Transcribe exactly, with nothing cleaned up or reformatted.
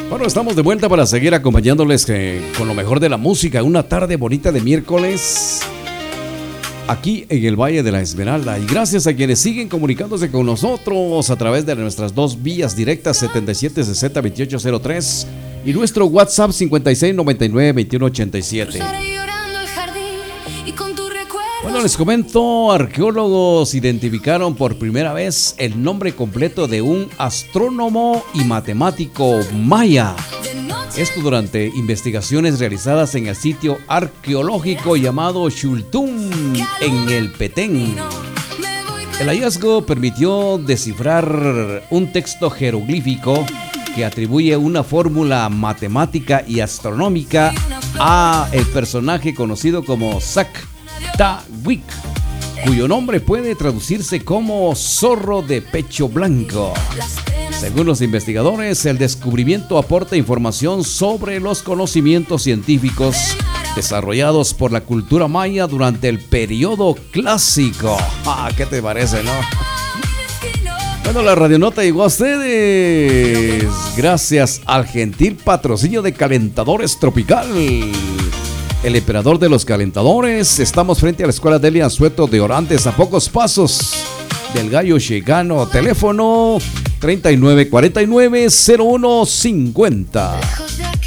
Bueno, estamos de vuelta para seguir acompañándoles eh, con lo mejor de la música. Una tarde bonita de miércoles aquí en el Valle de la Esmeralda. Y gracias a quienes siguen comunicándose con nosotros a través de nuestras dos vías directas setenta y siete sesenta veintiocho cero tres y nuestro WhatsApp cincuenta y seis noventa y nueve veintiuno ochenta y siete. Bueno, les comento, arqueólogos identificaron por primera vez el nombre completo de un astrónomo y matemático maya. Esto durante investigaciones realizadas en el sitio arqueológico llamado Xultún en el Petén. El hallazgo permitió descifrar un texto jeroglífico que atribuye una fórmula matemática y astronómica a el personaje conocido como Sac-Ta-Wic, cuyo nombre puede traducirse como zorro de pecho blanco. Según los investigadores, el descubrimiento aporta información sobre los conocimientos científicos desarrollados por la cultura maya durante el periodo clásico. Ah, ¿qué te parece, no? Bueno, la radionota llegó a ustedes gracias al gentil patrocinio de Calentadores Tropical, el emperador de los calentadores. Estamos frente a la escuela Delia Anzueto de Orantes, a pocos pasos del Gallo Chicano. Teléfono treinta y nueve cuarenta y nueve cero uno cincuenta.